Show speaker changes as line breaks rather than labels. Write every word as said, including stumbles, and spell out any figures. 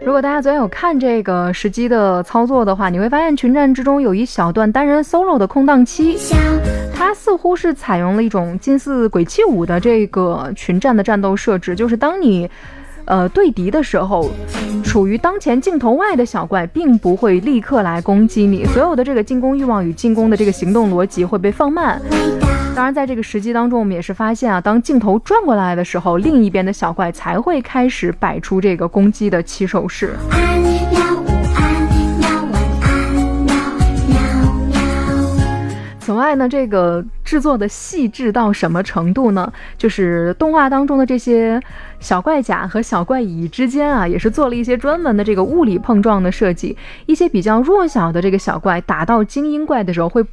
如果大家昨天有看这个实机的操作的话，你会发现群战之中有一小段单人 solo 的空档期，它似乎是采用了一种近似鬼泣五的这个群战的战斗设置，就是当你呃对敌的时候，处于当前镜头外的小怪并不会立刻来攻击你，所有的这个进攻欲望与进攻的这个行动逻辑会被放慢。当然在这个实际当中我们也是发现啊，当镜头转过来的时候，另一边的小怪才会开始摆出这个攻击的起手式。此外呢，这个制作的细致到什么程度呢？就是动画当中的这些小怪甲和小怪蚁之间啊，也是做了一些专门的这个物理碰撞的设计。一些比较弱小的这个小怪打到精英怪的时候，会